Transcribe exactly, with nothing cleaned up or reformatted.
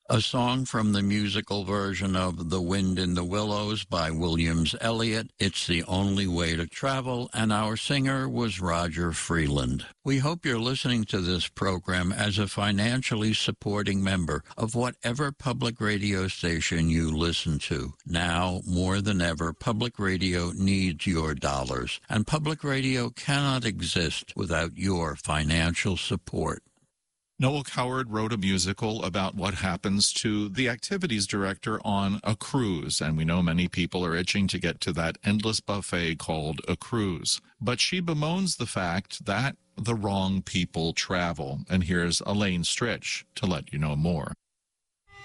A song from the musical version of The Wind in the Willows by Williams Elliott. It's the only way to travel, and our singer was Roger Freeland. We hope you're listening to this program as a financially supporting member of whatever public radio station you listen to. Now, more than ever, public radio needs your dollars, and public radio cannot exist without your financial support. Noel Coward wrote a musical about what happens to the activities director on a cruise, and we know many people are itching to get to that endless buffet called a cruise. But she bemoans the fact that the wrong people travel, and here's Elaine Stritch to let you know more.